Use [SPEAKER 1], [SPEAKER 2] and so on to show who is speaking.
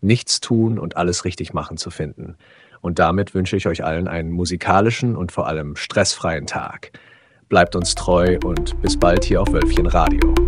[SPEAKER 1] nichts tun und alles richtig machen zu finden. Und damit wünsche ich euch allen einen musikalischen und vor allem stressfreien Tag. Bleibt uns treu und bis bald hier auf Wölfchen Radio.